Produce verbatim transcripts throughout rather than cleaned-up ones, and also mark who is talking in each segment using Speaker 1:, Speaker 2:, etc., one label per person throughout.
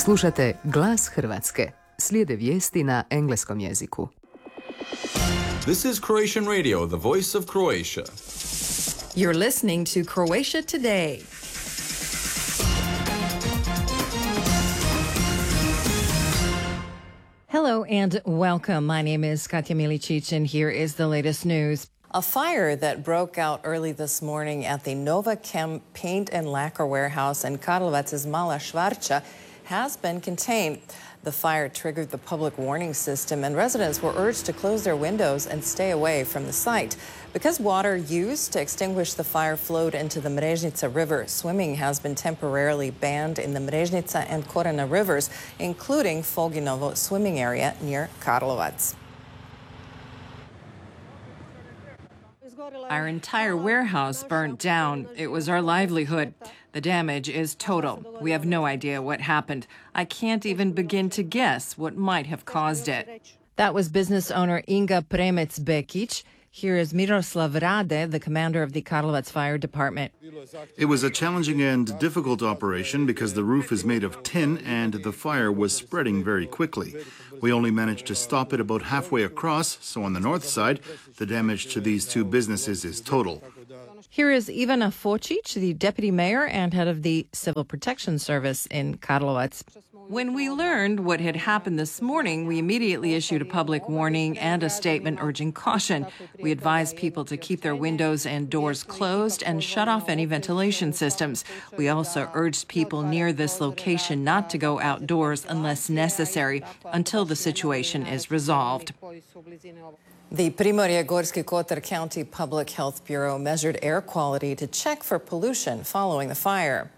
Speaker 1: Slušate Glas Hrvatske. Slijede vijesti na engleskom jeziku.
Speaker 2: This is Croatian Radio, the voice of Croatia.
Speaker 3: You're listening to Croatia Today. Hello and welcome. My name is Katja Milicic and here is the latest news. A fire that broke out early this morning at the Nova Chem paint and lacquer warehouse in Karlovac's Mala Švarća has been contained. The fire triggered the public warning system, and residents were urged to close their windows and stay away from the site. Because water used to extinguish the fire flowed into the Mrežnica River, swimming has been temporarily banned in the Mrežnica and Korana rivers, including Folginovo swimming area near Karlovac.
Speaker 4: Our entire warehouse burnt down. It was our livelihood. The damage is total. We have no idea what happened. I can't even begin to guess what might have caused it.
Speaker 3: That was business owner Inga Premec-Bekic. Here is Miroslav Rade, the commander of the Karlovac Fire Department.
Speaker 5: It was a challenging and difficult operation because the roof is made of tin and the fire was spreading very quickly. We only managed to stop it about halfway across, so on the north side, the damage to these two businesses is total.
Speaker 3: Here is Ivana Focic, the deputy mayor and head of the Civil Protection Service in Karlovac.
Speaker 4: When we learned what had happened this morning, we immediately issued a public warning and a statement urging caution. We advised people to keep their windows and doors closed and shut off any ventilation systems. We also urged people near this location not to go outdoors unless necessary until the situation is resolved.
Speaker 3: The Primorje-Gorski Kotar County Public Health Bureau measured air quality to check for pollution following the fire.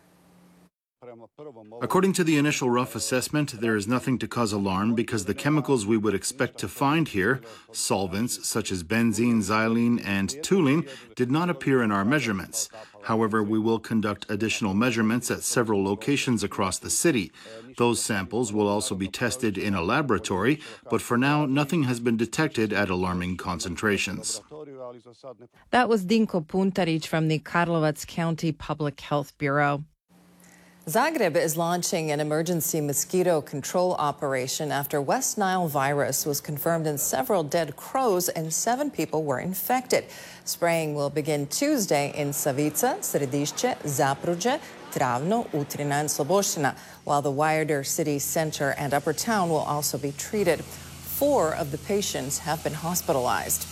Speaker 5: According to the initial rough assessment, there is nothing to cause alarm because the chemicals we would expect to find here, solvents such as benzene, xylene, and toluene, did not appear in our measurements. However, we will conduct additional measurements at several locations across the city. Those samples will also be tested in a laboratory, but for now, nothing has been detected at alarming concentrations.
Speaker 3: That was Dinko Puntaric from the Karlovac County Public Health Bureau. Zagreb is launching an emergency mosquito control operation after West Nile virus was confirmed in several dead crows and seven people were infected. Spraying will begin Tuesday in Savica, Središće, Zapruđe, Travno, Utrina, and Sloboština, while the wider city center and upper town will also be treated. Four of the patients have been hospitalized.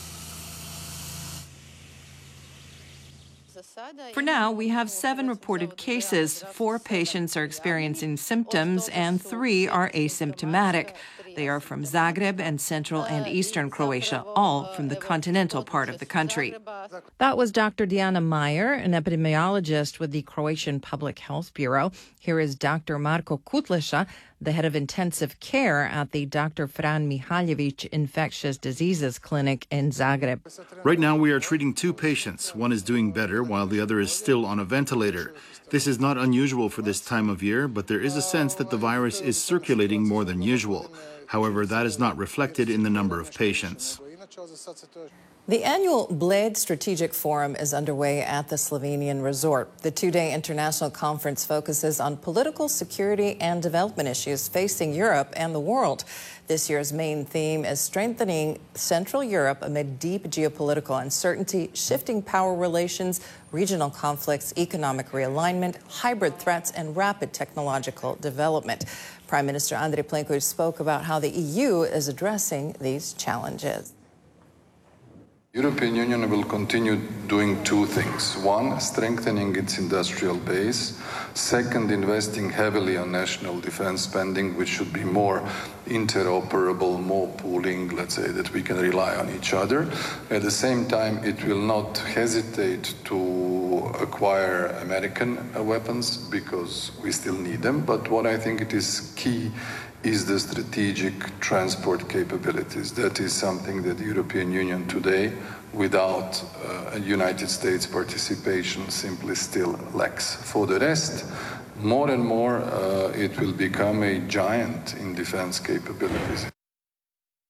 Speaker 4: For now, we have seven reported cases. Four patients are experiencing symptoms and three are asymptomatic. They are from Zagreb and central and eastern Croatia, all from the continental part of the country.
Speaker 3: That was Doctor Diana Meyer, an epidemiologist with the Croatian Public Health Bureau. Here is Doctor Marko Kutleša, the head of intensive care at the Doctor Fran Mihaljevic Infectious Diseases Clinic in Zagreb.
Speaker 5: Right now we are treating two patients. One is doing better while the other is still on a ventilator. This is not unusual for this time of year, but there is a sense that the virus is circulating more than usual. However, that is not reflected in the number of patients.
Speaker 3: The annual Bled Strategic Forum is underway at the Slovenian resort. The two-day international conference focuses on political, security, and development issues facing Europe and the world. This year's main theme is strengthening Central Europe amid deep geopolitical uncertainty, shifting power relations, regional conflicts, economic realignment, hybrid threats, and rapid technological development. Prime Minister Andrej Plenković spoke about how the E U is addressing these challenges.
Speaker 6: The European Union will continue doing two things. One, strengthening its industrial base. Second, investing heavily on national defense spending, which should be more interoperable, more pooling, let's say, that we can rely on each other. At the same time, it will not hesitate to acquire American weapons because we still need them. But what I think it is key is the strategic transport capabilities. That is something that the European Union today, without uh, a United States participation, simply still lacks. For the rest, more and more uh, it will become a giant in defense capabilities.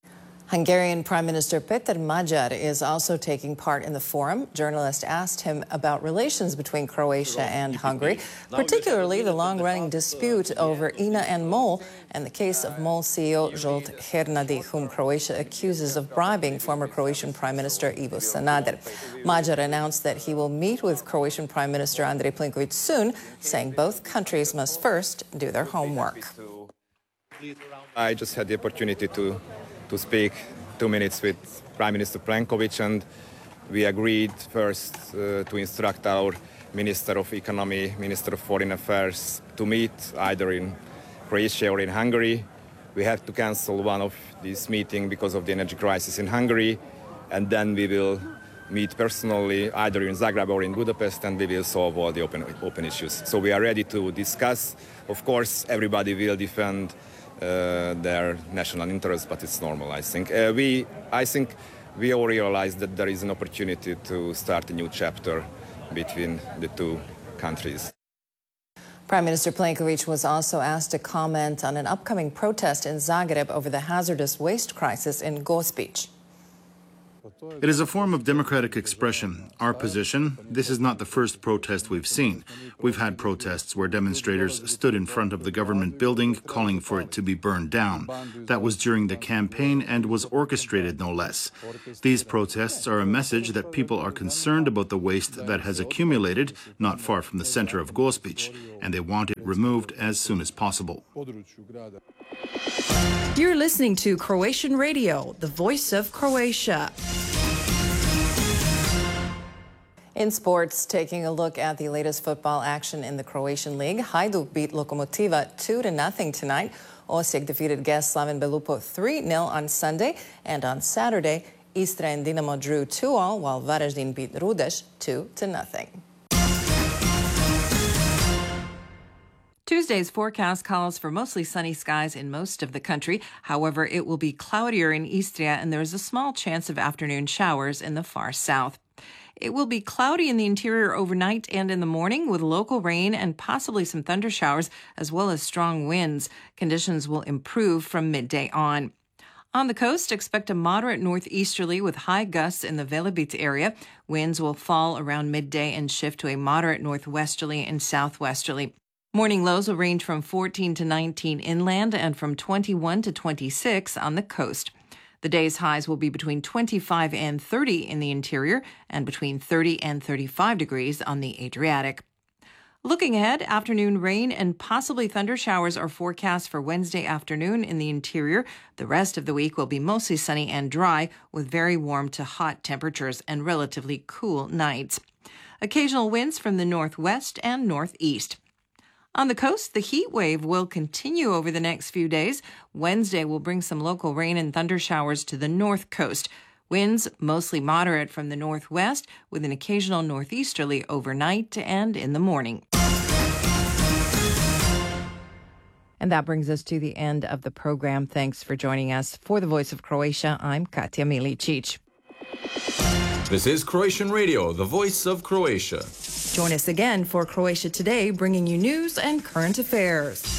Speaker 3: Hungarian Prime Minister Peter Magyar is also taking part in the forum. Journalists asked him about relations between Croatia and Hungary, particularly the long-running dispute over I N A and MOL and the case of MOL C E O Zsolt Hernadi, whom Croatia accuses of bribing former Croatian Prime Minister Ivo Sanader. Magyar announced that he will meet with Croatian Prime Minister Andrej Plenković soon, saying both countries must first do their homework.
Speaker 7: I just had the opportunity to to speak two minutes with Prime Minister Plenković, and we agreed first uh, to instruct our Minister of Economy, Minister of Foreign Affairs to meet either in Croatia or in Hungary. We had to cancel one of these meetings because of the energy crisis in Hungary, and then we will meet personally either in Zagreb or in Budapest, and we will solve all the open, open issues. So we are ready to discuss. Of course, everybody will defend Uh, their national interests, but it's normal, I think. Uh, we, I think we all realize that there is an opportunity to start a new chapter between the two countries.
Speaker 3: Prime Minister Plenković was also asked to comment on an upcoming protest in Zagreb over the hazardous waste crisis in Gospić.
Speaker 5: It is a form of democratic expression. Our position, this is not the first protest we've seen. We've had protests where demonstrators stood in front of the government building calling for it to be burned down. That was during the campaign and was orchestrated, no less. These protests are a message that people are concerned about the waste that has accumulated not far from the center of Gospić, and they want it removed as soon as possible.
Speaker 8: You're listening to Croatian Radio, the voice of Croatia.
Speaker 3: In sports, taking a look at the latest football action in the Croatian League, Hajduk beat Lokomotiva two to nothing tonight. Osijek defeated guest Slaven Belupo three nil on Sunday, and on Saturday, Istra and Dinamo drew two all, while Varaždin beat Rudeš two to nothing.
Speaker 4: Tuesday's forecast calls for mostly sunny skies in most of the country. However, it will be cloudier in Istria, and there is a small chance of afternoon showers in the far south. It will be cloudy in the interior overnight and in the morning, with local rain and possibly some thunder showers, as well as strong winds. Conditions will improve from midday on. On the coast, expect a moderate northeasterly with high gusts in the Velebit area. Winds will fall around midday and shift to a moderate northwesterly and southwesterly. Morning lows will range from fourteen to nineteen inland and from twenty-one to twenty-six on the coast. The day's highs will be between twenty-five and thirty in the interior and between thirty and thirty-five degrees on the Adriatic. Looking ahead, afternoon rain and possibly thunder showers are forecast for Wednesday afternoon in the interior. The rest of the week will be mostly sunny and dry, with very warm to hot temperatures and relatively cool nights. Occasional winds from the northwest and northeast. On the coast, the heat wave will continue over the next few days. Wednesday will bring some local rain and thunder showers to the north coast. Winds mostly moderate from the northwest, with an occasional northeasterly overnight and in the morning.
Speaker 3: And that brings us to the end of the program. Thanks for joining us. For the Voice of Croatia, I'm Katja Milicic.
Speaker 2: This is Croatian Radio, the voice of Croatia.
Speaker 8: Join us again for Croatia Today, bringing you news and current affairs.